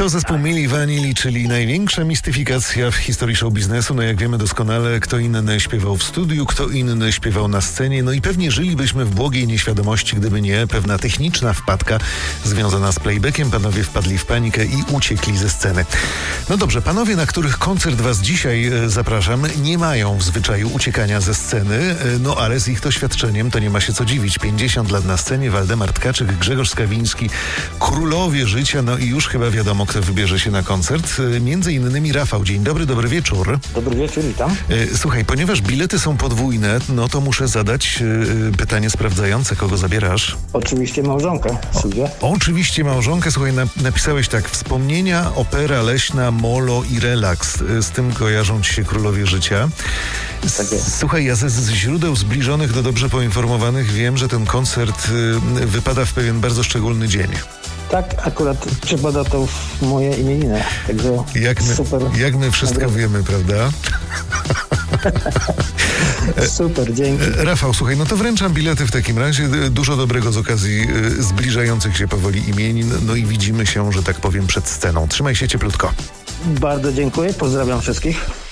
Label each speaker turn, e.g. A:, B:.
A: To zespół Milli Vanilli, czyli największa mistyfikacja w historii show biznesu. No jak wiemy doskonale, kto inny śpiewał w studiu, kto inny śpiewał na scenie. No i pewnie żylibyśmy w błogiej nieświadomości, gdyby nie pewna techniczna wpadka związana z playbackiem. Panowie wpadli w panikę i uciekli ze sceny. No dobrze, panowie, na których koncert was dzisiaj zapraszam, nie mają w zwyczaju uciekania ze sceny, no ale z ich doświadczeniem to nie ma się co dziwić. 50 lat na scenie, Waldemar Tkaczyk, Grzegorz Skawiński, królowie życia, no i już chyba wiadomo, kto wybierze się na koncert. Między innymi Rafał. Dzień dobry, dobry wieczór.
B: Dobry wieczór, witam.
A: Słuchaj, ponieważ bilety są podwójne, no to muszę zadać pytanie sprawdzające, kogo zabierasz?
B: Oczywiście małżonkę, Sylwię.
A: Oczywiście małżonkę. Słuchaj, napisałeś tak: wspomnienia, opera leśna, molo i relaks. Z tym kojarzą ci się królowie życia.
B: Tak jest.
A: Słuchaj, ja ze źródeł zbliżonych do dobrze poinformowanych wiem, że ten koncert wypada w pewien bardzo szczególny dzień.
B: Tak, akurat przypada to w moje imieniny, także super.
A: Jak my wszystko wiemy, prawda?
B: Super, dzięki.
A: Rafał, słuchaj, no to wręczam bilety w takim razie. Dużo dobrego z okazji zbliżających się powoli imienin. No i widzimy się, że tak powiem, przed sceną. Trzymaj się cieplutko.
B: Bardzo dziękuję, pozdrawiam wszystkich.